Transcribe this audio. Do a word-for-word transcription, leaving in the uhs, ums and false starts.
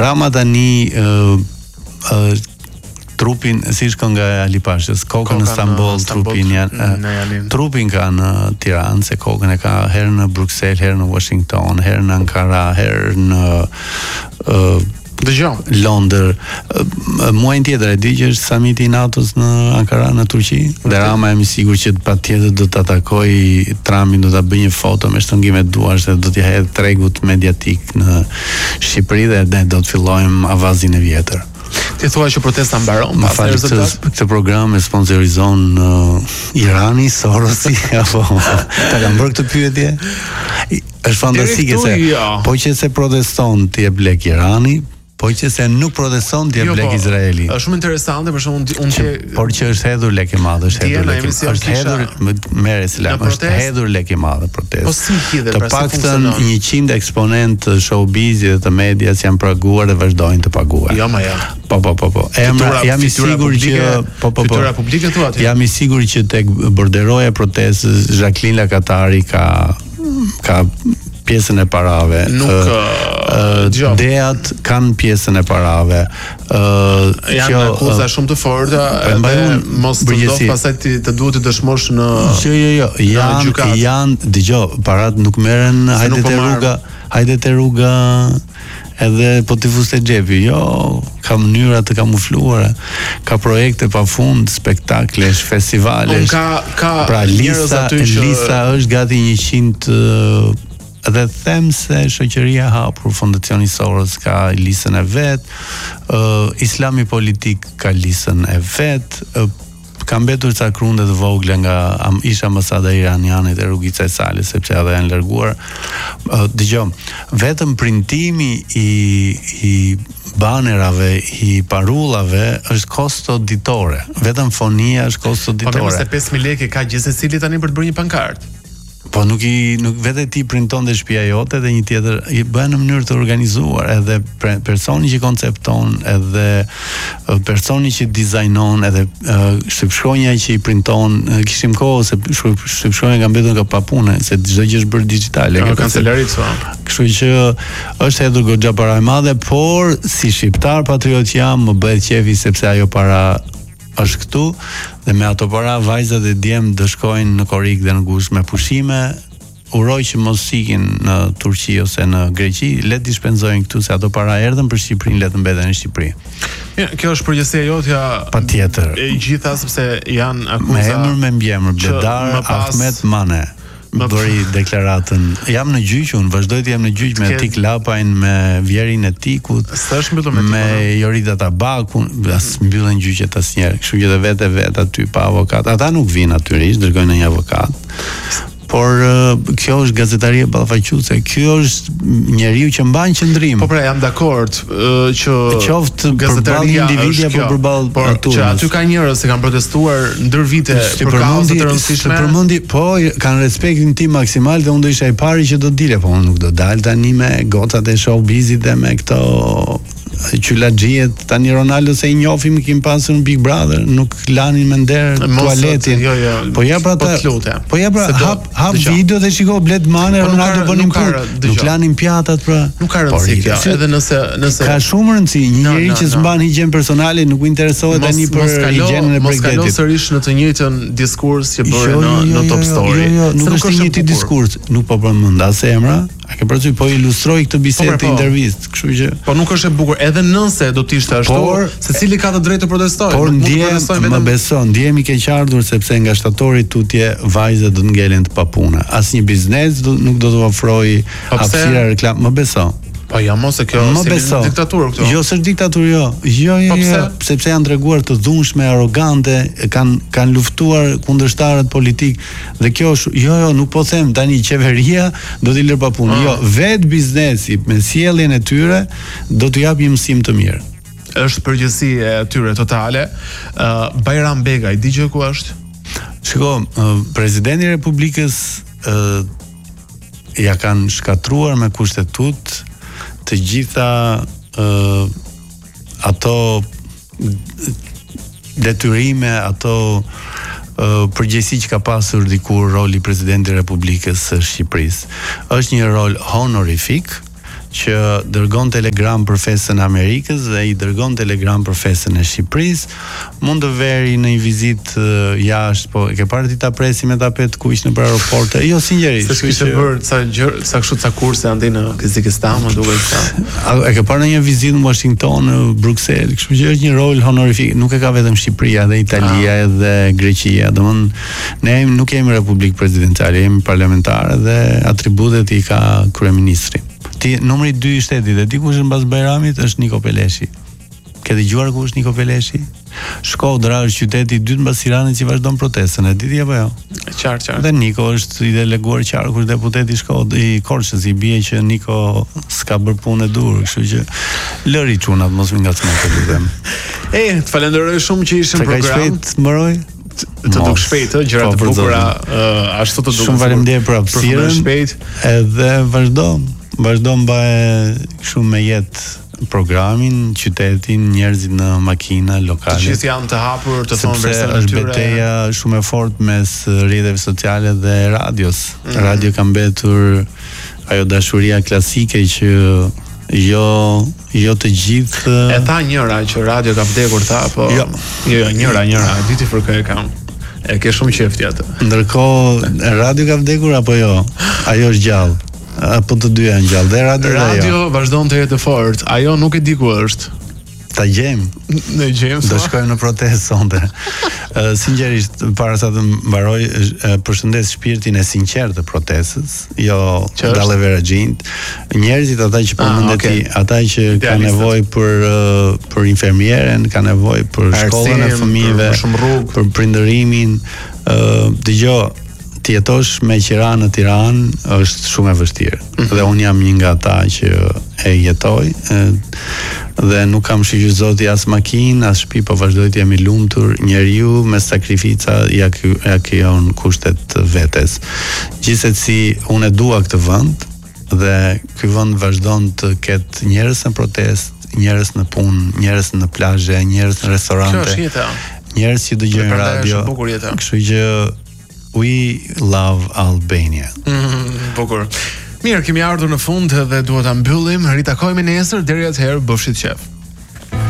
Rama tani uh, uh, trupin, si shkon nga Ali Pashës, kokën në Stamboll, trupin janë, uh, trupin ka në Tiranë, se kokën e ka herë në Bruxelles, herë në Washington, herë në Ankara, herë në uh, Londër. Uh, muajin tjetër e di që është samiti i NATO-s në Ankara, në Turqi, dhe Rama jam i sigurt që patjetër do ta takoj Trumpin, do ta bëj një foto me shtrëngime duash dhe do t'i hedh tregut mediatik në Shqipëri dhe ne do të fillojmë avazin e vjetër. Ti thua që protesta mbaron pas rezultatit? Këtë program e sponsorizon uh, Irani, Sorosi apo ta kanë bërë këtë pyetje? Është fantastike se po që se proteston ti e blek Irani, po që se nuk proteston ti e Jo, blek po, Izraeli. Është shumë interesante, për shembull unë që por që është hedhur lek i madh, është hedhur lek i madh. Është kisha- hedhur merre selam, në është protest- hedhur lek i madh protest. Po si hidhet, Të pra, si paktën funksionon? njëqind eksponent të showbizit dhe të medias janë paguar dhe vazhdojnë të paguar. Jo, ma ja. Po po po po. Emra Fytyra- jam i fytyra sigurt që publike- po po po. fytyra publike thua ti? Jam i sigurt që tek borderoja e protestës Jacqueline Lakatari ka ka pjesën e parave. Nuk uh, uh, dëgjoj. Deat kanë pjesën e parave. Uh, Janë akuza shumë të forta mbaj edhe unë mos të përgjithësi. ndodh pastaj ti të duhet të dëshmosh në Jo, jo, jo, janë gjykatë. janë dëgjoj, parat nuk merren hajde nuk po te marr. rruga, hajde te rruga edhe po t'i fus te xhepi. Jo, ka mënyra të kamufluara, ka projekte pafund, spektaklesh, festivalesh. Unë ka ka Pra njerëz lista, aty që lista është gati njëqind uh, dhe them se shoqëria e hapur, Fondacioni Soros ka listën e vet, uh, Islami politik ka listën e vet, uh, ka mbetur ca krunde të vogla nga am, ish ambasada iraniane te Rrugica e Salës, sepse ata janë larguar. Uh, Dëgjoj, vetëm printimi i i banerave, i parullave është kosto ditore. Vetëm fonia është kosto Po ditore. nëse pesë mijë lekë ka gjithë secili tani për të bërë një pankartë. Po nuk i nuk vete ti printon dhe shtëpia jote dhe një tjetër i bën në mënyrë të organizuar, edhe pre, personi që koncepton, edhe uh, personi që dizajnon, edhe uh, shtypshkronja që i printon, uh, kishim kohë se shtypshkronja ka mbetur nga papune, se çdo gjë është bërë digjitale. Jo, Kjo kancelarit thua. Kështu që është hedhur goxha para e madhe, por si shqiptar patriot jam, më bëhet qefi sepse ajo para është këtu dhe me ato para vajzat e djem do shkojnë në Korrik dhe në Gush me pushime. Uroj që mos ikin në Turqi ose në Greqi, le të shpenzojnë këtu se ato para erdhën për Shqipërinë, le të mbeten në Shqipëri. Ja, kjo është përgjegjësia jotja Patjetër. e gjitha sepse janë akuza Me emër me mbiemër, që Bledar më pas- Ahmet Mane. Më Bëri deklaratën. Jam në gjyq, unë vazhdoj të jam në gjyq me Ke- Tik Lapajn, me Vjerin e Tikut, S'është mbyllur me me Tikun, Jorita Tabakun, as mbyllen gjyqet asnjëherë. Kështu që dhe vetë e vetë aty pa avokat. Ata nuk vinë natyrisht, dërgojnë në një avokat. Por uh, kjo është gazetaria ballafaqyese. Kjo është njeriu që mban qendrim. Po pra jam dakord uh, që Qoftë përballë gazetaria individi është apo kjo, përballë por natyrës. që aty ka njerëz që kanë protestuar ndër vite Ti për kauza përmendi, të rëndësishme. të përmendi, po kanë respektin tim maksimal dhe unë do isha i pari që do të dile, po unë nuk do dal tani me gocat e showbizit dhe me këto qylaxhiet. Tani Ronaldo se i njohim, kim pasur në Big Brother, nuk lanin me nder Mos, tualetin. jo, jo, po ja pra po ta, të lutem. po ja pra Se do- hap hap dëgjoj. video dhe shiko Bled Mane, Po nuk Ronaldo ka- bënin nuk ka- punë. dëgjoj. Nuk lanin pjatat pra. Nuk ka Por, rëndësi kjo, si- edhe nëse nëse Ka shumë rëndësi. Një No, njeri no, që no. s'mban higjen personale nuk u interesohet mos tani për mos kalo, higjienën e mos kalo Bregdetit. sërish në të njëjtën diskurs që bëre Jo, në jo, në jo, Top jo, Story. Jo, jo, nuk Se është i njëjti bukur. diskurs. Nuk po përmend as emra. A ke parasysh po ilustroj këtë bisedë Po, të po. intervistë, kështu që Po nuk është e bukur, edhe nëse do të ishte ashtu, Por- secili ka të drejtë të protestojë. por nuk mund të ndjem, protestojnë më vetëm beson, ndjehemi keqardhur sepse nga shtatori tutje vajzat do të ngelen të papuna. Asnjë biznes do, nuk do të ofrojë Po pse? hapësira reklam, më beson. Po ja mos e kjo Më si beso. diktaturë këtu. Jo, s'është diktaturë, jo. Jo, jo, Po pse? jo, sepse janë treguar të dhunshme, arrogante, kanë kanë luftuar kundërshtarët politik dhe kjo është, jo, jo, nuk po them tani qeveria do t'i lërë pa punë. Ah. Jo, vetë biznesi me sjelljen e tyre do t'u japë një mësim të mirë. Është përgjithësi e tyre totale. Uh, Bajram Begaj, di gjë ku është? Shiko, uh, presidenti i Republikës uh, ja kanë shkatruar me kushtetut të gjitha uh, ato detyrime, ato uh, përgjegjësi që ka pasur dikur roli i presidentit të Republikës së Shqipërisë. Është një rol honorifik, që dërgon telegram për festën e Amerikës dhe i dërgon telegram për festën e Shqipërisë, mund të veri në një vizitë jashtë, po e ke parë ti ta presi me tapet kuq në për aeroporte? Jo, sinqerisht. Se kishte bërë ca gjë, sa kështu ca kurse anti në Kazakistan, më duket se. E ke parë në një vizitë në Washington, në Bruxelles, kështu që është një rol honorific. Nuk e ka vetëm Shqipëria, dhe Italia ah. dhe Greqia. Domthonë ne nuk jemi republikë prezidentiale, jemi parlamentare dhe atributet i ka kryeministri. Ti numri dy i shtetit dhe di kush është mbas Bajramit është Niko Peleshi. Ke dëgjuar ku është Niko Peleshi? Shkodra është qyteti i dytë mbas Tiranës që vazhdon protestën, e diti apo jo? Qartë, qartë. Dhe Niko është i deleguar qarku, është deputet i Shkodrës, i Korçës, i bie që Niko s'ka bërë punë e dur, kështu që lëri çunat mos më ngacmon të lutem. E, të falenderoj shumë që ishin në program. Ka shpejt mëroj? Të duk shpejt, gjërat të bukura, ashtu të duk. Shumë faleminderit për hapësirën. Edhe vazhdo, vazhdo mbaje kështu me jetë programin, qytetin, njerëzit në makina lokale. Të gjithë janë të hapur, të thonë versën e tyre. Është betejë shumë e fortë mes rrjeteve sociale dhe radios. Mm -hmm. Radio ka mbetur ajo dashuria klasike që jo jo të gjithë. E tha njëra që radio ka vdekur, tha, po jo, jo njëra, njëra, e diti për kë e kam. E ke shumë qefti atë. Ndërkohë radio ka vdekur apo jo? Ajo është gjallë. Apo të dyja janë gjallë. Dhe radio, radio vazhdon të jetë fort. Ajo nuk e di ku është. Ta gjejmë. Ne gjejmë. Do shkojmë në protestë sonte. uh, Sinqerisht, para sa të mbaroj, uh, përshëndes shpirtin e sinqert të protestës, jo dallëve raxhint. Njerëzit ata që përmendet ti, okay. ata që ka nevojë për uh, për infermieren, ka nevojë për shkollën e fëmijëve, për, për prindërimin, uh, dëgjoj, të jetosh me qira në Tiranë është shumë e vështirë. Mm-hmm. Dhe unë jam një nga ata që e jetoj e, dhe nuk kam shiqur zoti as makinë, as shtëpi, po vazhdoj të jam i lumtur, njeriu me sakrifica ja ja krijon kushtet vetes. Gjithsesi unë e dua këtë vend dhe ky vend vazhdon të ketë njerëz në protestë, njerëz në punë, njerëz në plazhe, njerëz në restorante. Njerëz që dëgjojnë radio. Kështu që we love Albania. Mm, bukur. Mirë, kemi ardhur në fund dhe duhet ta mbyllim. Ritakojmë nesër, deri atëherë bëfshit qef.